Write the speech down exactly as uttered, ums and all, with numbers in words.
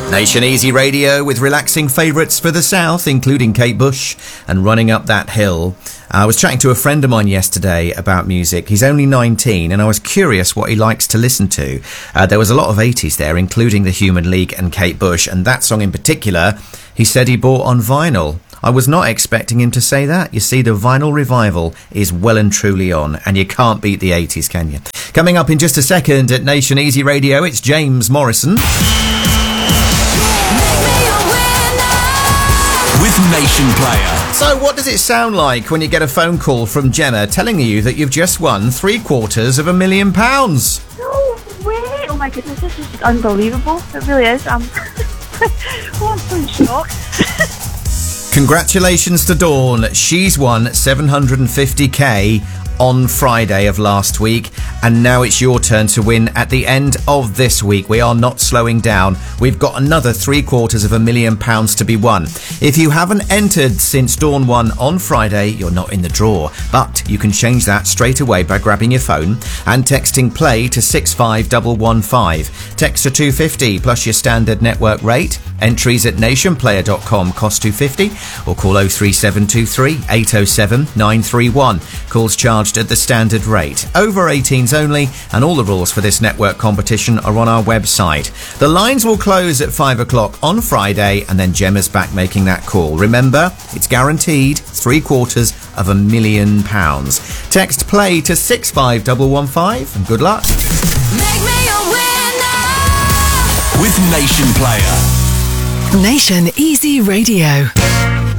Nation Easy Radio with relaxing favourites for the south, including Kate Bush and Running Up That Hill. I was chatting to a friend of mine yesterday about music. He's only nineteen, and I was curious what he likes to listen to. Uh, there was a lot of eighties there, including The Human League and Kate Bush, and that song in particular, he said he bought on vinyl. I was not expecting him to say that. You see, the vinyl revival is well and truly on, and you can't beat the eighties, can you? Coming up in just a second at Nation Easy Radio, it's James Morrison. With Nation Player. So what does it sound like when you get a phone call from Gemma telling you that you've just won three quarters of a million pounds? No way! Oh my goodness, this is unbelievable. It really is. Um, oh, I'm so in shock. Congratulations to Dawn. She's won seven hundred fifty k on Friday of last week, and now it's your turn to win at the end of this week. We are not slowing down. We've got another three quarters of a million pounds to be won. If you haven't entered since Dawn won on Friday, you're not in the draw, but you can change that straight away by grabbing your phone and texting play to six five one one five. Text to two fifty plus your standard network rate. Entries at nationplayer dot com cost two fifty, or call oh three seven two three eight oh seven nine three one. Calls charged at the standard rate. Over eighteens only, and all the rules for this network competition are on our website. The lines will close at five o'clock on Friday, and then Gemma's back making that call. Remember, it's guaranteed three quarters of a million pounds. Text play to six five one one five, and good luck. Make me a winner with Nation Player. Nation Easy Radio.